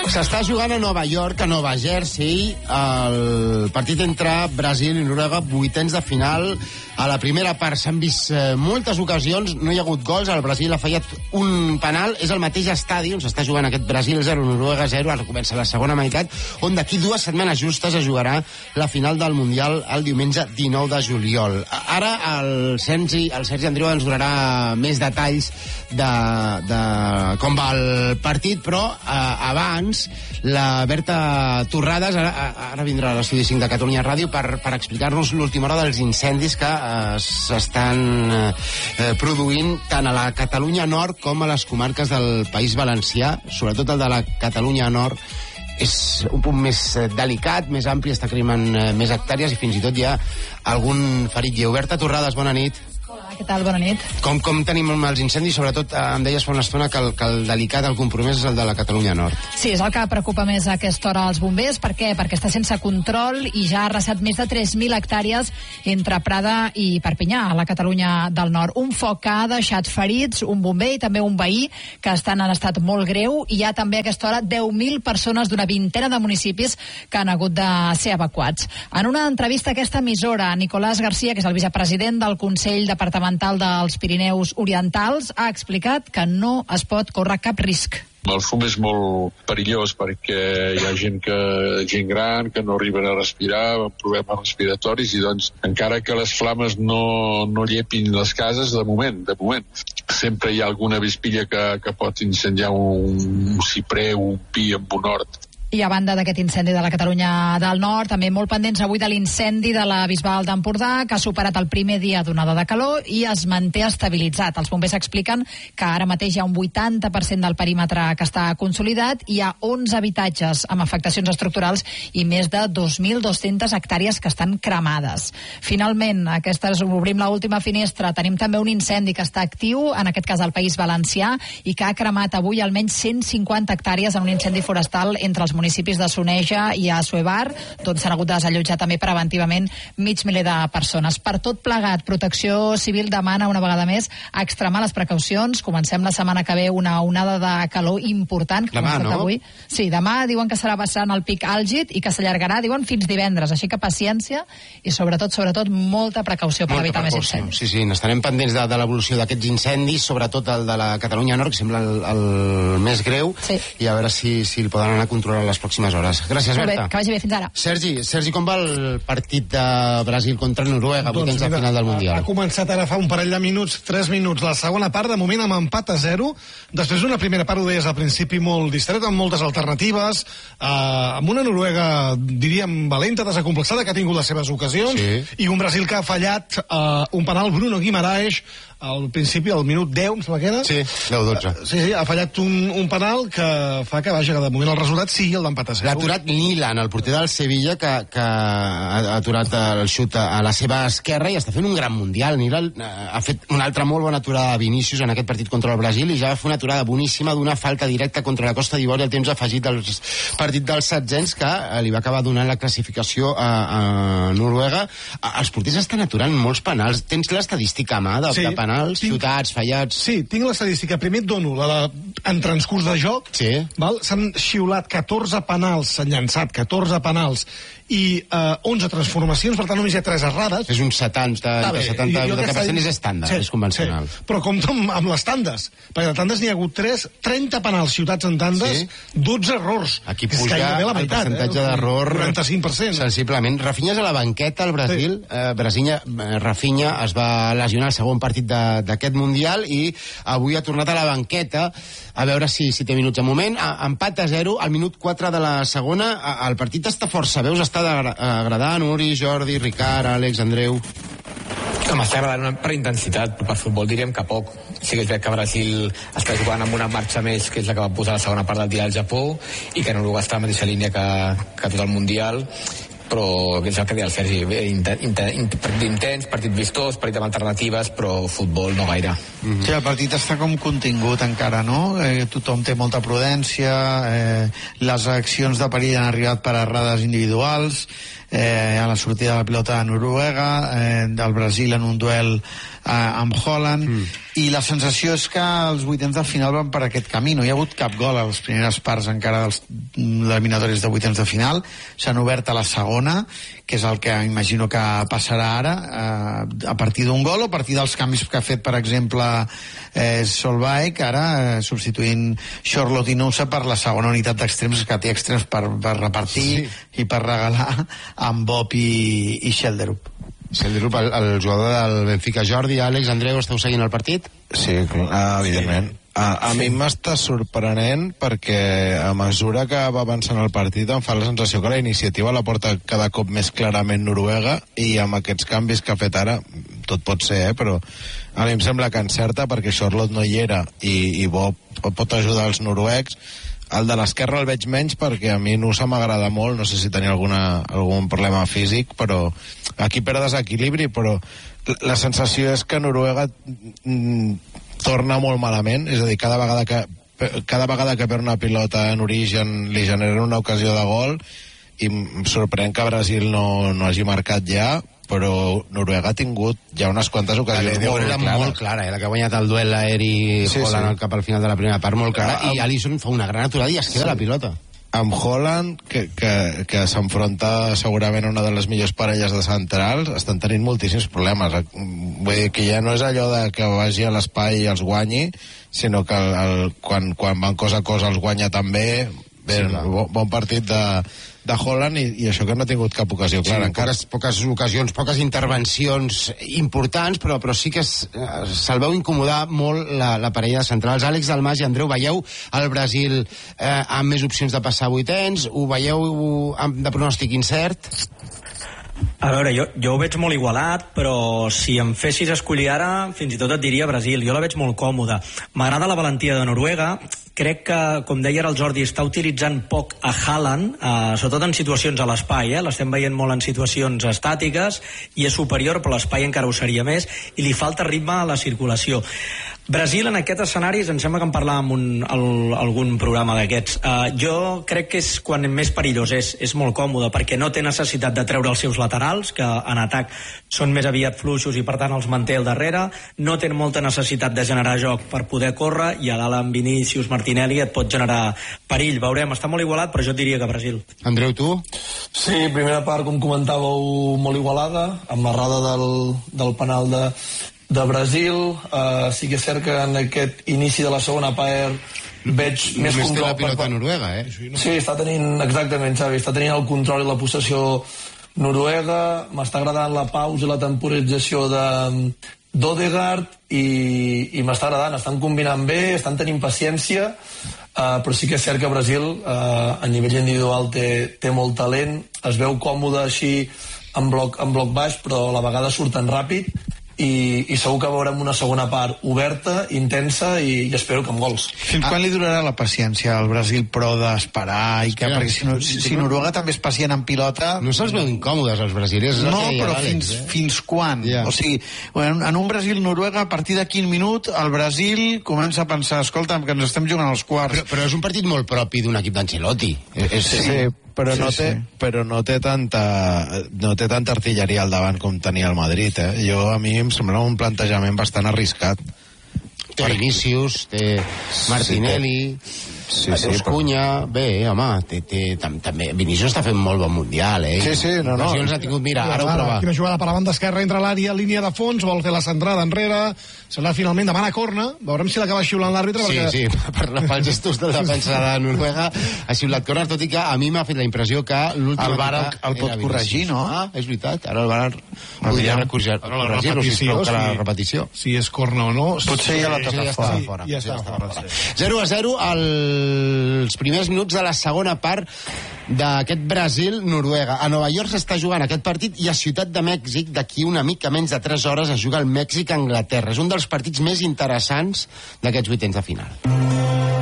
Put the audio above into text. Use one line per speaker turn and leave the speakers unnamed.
S'està jugant a Nova York, a Nova Jersey, el partit entre Brasil i Noruega, vuitens de final. A la primera part s'han vist moltes ocasions, no hi ha hagut gols, el Brasil ha fallat un penal, és el mateix estadi on s'està jugant aquest Brasil 0, Noruega 0, ara comença la segona meitat, on d'aquí 2 setmanes justes es jugarà la final del Mundial el diumenge 19 de juliol. Ara el Sergi Andreu ens donarà més detalls de com va el partit, però abans la Berta Torrades ara vindrà a l'estudi 5 de Catalunya Ràdio per explicar-nos l'última hora dels incendis que s'estan produint tant a la Catalunya Nord com a les comarques del País Valencià, sobretot el de la Catalunya Nord és un punt més delicat, més ampli, està cremant més hectàrees i fins i tot hi ha algun ferit lleu. Berta Torrades, bona nit.
Hola, què tal? Bona nit.
Com tenim els incendis? Sobretot em deies fa una estona que el delicat, el compromès és el de la Catalunya Nord.
Sí, és el que preocupa més a aquesta hora als bombers. Per què? Perquè està sense control i ja ha arrasat més de 3.000 hectàrees entre Prada i Perpinyà, a la Catalunya del Nord. Un foc que ha deixat ferits, un bomber i també un veí que estan en estat molt greu, i hi ha també a aquesta hora 10.000 persones d'una vintena de municipis que han hagut de ser evacuats. En una entrevista a aquesta emissora, Nicolás García, que és el vicepresident del Consell Departamental dels Pirineus Orientals, ha explicat que no es pot córrer cap risc.
El fum és molt perillós perquè hi ha gent gran que no arriben a respirar, amb problemes respiratoris, i doncs encara que les flames no llepin les cases, de moment sempre hi ha alguna vispilla que pot incendiar un ciprer o un pi amb un hort.
I a banda d'aquest incendi de la Catalunya del Nord, també molt pendents avui de l'incendi de la Bisbal d'Empordà, que ha superat el primer dia d'onada de calor i es manté estabilitzat. Els bombers expliquen que ara mateix hi ha un 80% del perímetre que està consolidat, hi ha 11 habitatges amb afectacions estructurals i més de 2.200 hectàrees que estan cremades. Finalment, obrim l'última finestra, tenim també un incendi que està actiu, en aquest cas al País Valencià, i que ha cremat avui almenys 150 hectàrees en un incendi forestal entre els municipis de Soneja i Assuévar, d'on s'han hagut de desallotjar també preventivament mig miler de persones. Per tot plegat, Protecció Civil demana una vegada més extremar les precaucions. Comencem la setmana que ve una onada de calor important.
Demà, no?
Avui. Sí, demà diuen que serà bastant el pic àlgid i que s'allargarà, diuen, fins divendres. Així que paciència i sobretot molta precaució per evitar més incendis.
Sí, n'estarem pendents de l'evolució d'aquests incendis, sobretot el de la Catalunya Nord, que sembla el més greu, sí. I a veure si el poden anar a controlar les pròximes hores. Gràcies, Berta.
Que vagi bé, fins ara.
Sergi, com va el partit de Brasil contra Noruega, vuitens de final del Mundial?
Ha començat ara fa un parell de minuts, 3 minuts, la segona part, de moment amb empat a 0, després d'una primera part, ho deies al principi, molt distreta, amb moltes alternatives, amb una Noruega, diríem, valenta, desacomplexada, que ha tingut les seves ocasions, sí. I un Brasil que ha fallat un penal, Bruno Guimaraes, al principi, al minut 10, em sembla que era.
Sí, 10-12.
Sí, ha fallat un penal que fa que, vaja, que de moment el resultat sigui el d'empat a 0.
L'ha aturat Nilan, el porter del Sevilla, que ha aturat el xut a la seva esquerra i està fent un gran Mundial. Nilan ha fet una altra molt bona aturada de Vinícius en aquest partit contra el Brasil i ja va fer una aturada boníssima d'una falta directa contra la Costa d'Ivori al temps afegit del partit dels setzents, que li va acabar donant la classificació a Noruega. Els porters estan aturant molts penals. Tens l'estadística a mà de penals? Xutats, fallats...
Sí, tinc l'estadística. Primer et dono en transcurs de joc.
Sí.
S'han xiulat 14 penals, s'han llançat 14 penals i 11 transformacions, per tant només hi ha 3 errades.
És un 70% és estàndard, és convencional.
Sí. Però compta amb les tandes, perquè de tandes n'hi ha hagut 30 penals xiutats en tandes, 12 errors.
Aquí puja el percentatge d'error
45%.
Sensiblement. Rafinha és a la banqueta al Brasil. Rafinha es va lesionar el segon partit d'aquest Mundial i avui ha tornat a la banqueta, a veure si té minuts. De moment, empat a 0, al minut 4 de la segona. El partit està força, veus, està agradant. Uri, Jordi, Ricard, Àlex, Andreu...
M'està agradant per intensitat, però per futbol diríem que poc. Sí que és veritat que Brasil està jugant amb una marxa més, que és la que va posar la segona part del dia al Japó, i que Noruega està a la mateixa línia que tot el Mundial, però és el que deia el Sergi, partit intens, partit vistós, partit amb alternatives, però futbol no gaire.
Sí, el partit està com contingut encara, no? Tothom té molta prudència, les accions de perill han arribat per errades individuals, a la sortida de la pilota de Noruega, del Brasil en un duel amb Haaland, i la sensació és que els vuitens de final van per aquest camí. No hi ha hagut cap gol a les primeres parts encara dels eliminatoris de vuitens de final. S'han obert a la segona, que és el que imagino que passarà ara, a partir d'un gol o a partir dels canvis que ha fet, per exemple, Solveig, ara substituint Charlotte i Nusa per la segona unitat d'extrems, que té extrems per repartir i per regalar amb Bob i Schelderup.
Schelderup, el jugador del Benfica. Jordi, Àlex, Andreu, esteu seguint el partit?
Sí, evidentment. A mi m'està sorprenent perquè a mesura que va avançant el partit em fa la sensació que la iniciativa la porta cada cop més clarament Noruega, i amb aquests canvis que ha fet ara tot pot ser, però a mi em sembla que encerta perquè Charlotte no hi era i Bob pot ajudar els noruecs. El de l'esquerra el veig menys perquè a mi Nusa m'agrada molt, no sé si tenia algun problema físic, però aquí perd desequilibri, però la sensació és que Noruega torna molt malament, és a dir, cada vegada que perd una pilota en origen li genera una ocasió de gol, i em sorprèn que Brasil no hagi marcat ja, però Noruega ha tingut ja unes quantes ocasions
molt clara, la que ha guanyat el duel aeri Haaland cap al final de la primera part, molt clara, i Alisson fa una gran aturada i es queda la pilota.
Amb Haaland, que s'enfronta segurament a una de les millors parelles de centrals, estan tenint moltíssims problemes. Vull dir que ja no és allò de que vagi a l'espai i els guanyi, sinó que quan van cosa a cosa els guanya també. Bé, bon partit de Haaland, i això que no ha tingut cap ocasió clara.
Poques ocasions, poques intervencions importants, però sí que se'l veu incomodar molt la parella de centrals. Àlex Dalmas i Andreu, veieu el Brasil amb més opcions de passar a vuitens? Ho veieu de pronòstic incert?
A veure, jo ho veig molt igualat, però si em fessis escollir ara, fins i tot et diria Brasil. Jo la veig molt còmoda. M'agrada la valentia de Noruega. Crec que, com deia ara el Jordi, està utilitzant poc a Haaland, sobretot en situacions a l'espai, l'estem veient molt en situacions estàtiques, i és superior, però l'espai encara ho seria més, i li falta ritme a la circulació. Brasil en aquest escenari, em sembla que en parlàvem algun programa d'aquests, jo crec que és quan més perillós és molt còmode, perquè no té necessitat de treure els seus laterals, que en atac són més aviat fluixos i per tant els manté al darrere, no té molta necessitat de generar joc per poder córrer, i a dalt amb Vinícius, Martinelli et pot generar perill. Veurem, està molt igualat, però jo et diria que Brasil.
Andreu, tu?
Sí, primera part, com comentàveu, molt igualada, amb l'errada del penal de Brasil. Sí que és cert que en aquest inici de la segona part veig més control.
Només té la pilota Noruega,
Sí, està tenint, exactament, Xavi, està tenint el control i la possessió Noruega. M'està agradant la pausa i la temporització d'Odegaard i m'està agradant, estan combinant bé, estan tenint paciència, però sí que és cert que Brasil a nivell individual té molt talent, es veu còmode així en bloc baix, però a la vegada surten ràpid, i segur que veurem una segona part oberta, intensa, i espero que amb gols.
Fins quan li durarà la paciència al Brasil, però d'esperar? Perquè si Noruega també és pacient en pilota...
No se'ls veu incòmodes els brasilers?
No, però fins quan? O sigui, en un Brasil-Noruega, a partir de quin minut el Brasil comença a pensar, escolta, que ens estem jugant als quarts.
Però és un partit molt propi d'un equip d'Ancelotti.
Sí, però no té tanta artilleria al davant com tenia el Madrid, a mi em sembla un plantejament bastant arriscat.
Té Vinícius, té Martinelli, Cunha, bé, home, també Vinícius està fent molt bon mundial,
no.
Ha tingut, mira, ara ho prova.
Quina jugada per la banda esquerra, entra l'àrea, línia de fons, vol fer la centrada enrere, serà finalment demana corna, veurem si l'acaba xiulant l'àrbitre.
Sí, pels gestos de defensa de Noruega ha xiulat corna, tot i que a mi m'ha fet la impressió que l'última...
El VAR el pot corregir, no?
És veritat, ara el VAR podria corregir-lo, la repetició.
Si és corna o no...
Potser ja la toca fora.
Ja està fora. 0-0 els primers minuts de la segona part d'aquest Brasil-Noruega. A Nova York s'està jugant aquest partit, i a Ciutat de Mèxic, d'aquí una mica menys de 3 hores, es juga el Mèxic-Anglaterra. És un dels partits més interessants d'aquests vuitens de final.